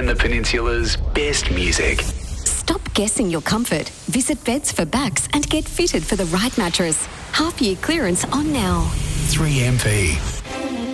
the Peninsula's best music. Stop guessing your comfort. Visit Beds for Backs and get fitted for the right mattress. Half-year clearance on now. 3MP.